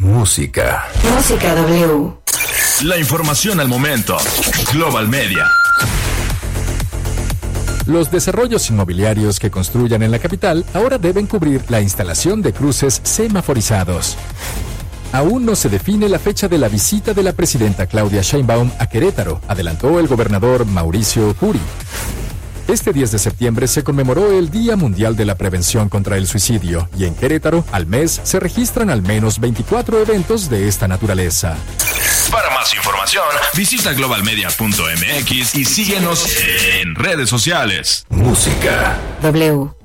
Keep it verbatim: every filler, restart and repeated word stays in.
Música. Música W. La información al momento. Global Media. Los desarrollos inmobiliarios que construyan en la capital ahora deben cubrir la instalación de cruces semaforizados. Aún no se define la fecha de la visita de la presidenta Claudia Sheinbaum a Querétaro, adelantó el gobernador Mauricio Curi. Este diez de septiembre se conmemoró el Día Mundial de la Prevención contra el Suicidio y en Querétaro, al mes, se registran al menos veinticuatro eventos de esta naturaleza. Para más información, visita global media punto m x y síguenos en redes sociales. Música. W.